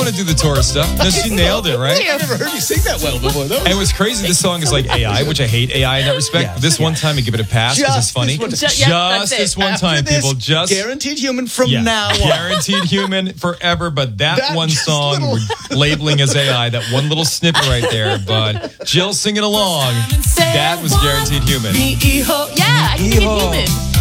want to do the Taurus stuff. No, she nailed it, right? I've never heard you sing that well before. And it was crazy. This song is like AI, which I hate AI in that respect. Yes. But this one time, I give it a pass because it's funny. Just this one After time, this, people. Just guaranteed human from now on. Guaranteed human forever. But that one just song little- we're labeling as AI, that one little snippet right there. But Jill singing along, that was guaranteed human. Yeah, I can be a human.